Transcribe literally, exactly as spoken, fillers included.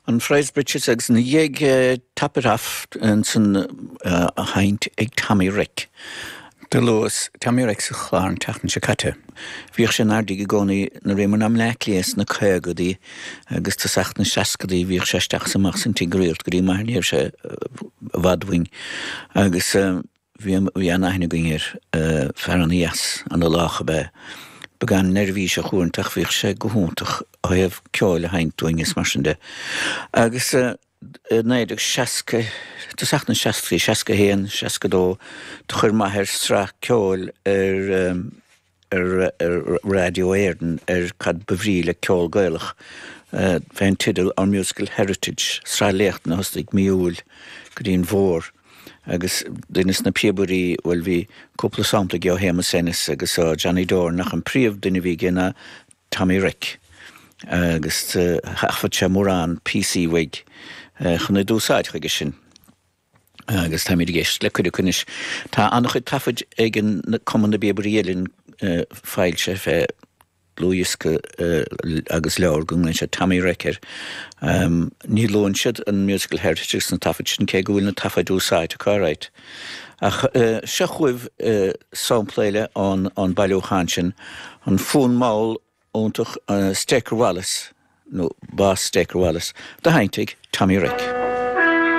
An Fries Bridges agus na dhéag tapiraf an san a haint ag Tommy Rick. De loos Tommy Rick sa chláir tachan se caite. Bhíoh sin ardig I gcónaí na réimar am leiclias na chégadí agus tá seach na seascadaí bhíoh seisteach samach san tigríocht go dtí mar níor se bhadhaing agus bhí an aithne gingir fear an ias an a lácha be. Began nerví se chuúintach bhíoh sé go húntach a hebh ceáil a haint doingus mar sin de. Agus néidir seasca, tá seach na seascaí, seasca héan, seasca dó, tá chuir maithir stra ceáil ar ar ar radio Éirden ar cad bhríle ceáil gailach. Bhein tidal an Musical Heritage, sra lecht na hostig miúil go dtíon mhór. Agus dunas na peaburí bhfuil bhí cúpla sampla geo héama senis agus á Johnny Dore nach an príomh duine bhí gina Tommy Rick agus hafad se mórán P C wig chuna dúsáid chuige sin agus tá míid géist le chuidir cunis tá annach chuid tafad ag an cuman na peaburí élinn fáil se fé Lúisca agus leor gungan se Tommy Ricker. Um, ní lóin siad an Musical Heritage na tafad sin cé go bhfuil na tafad úsáid a cáráid. Ach uh, se chuibh uh, sampléile an an bailúchan sin an fún máil óntach uh, Staker Wallace, no, Bas Staker Wallace, da haintig Tommy Rick.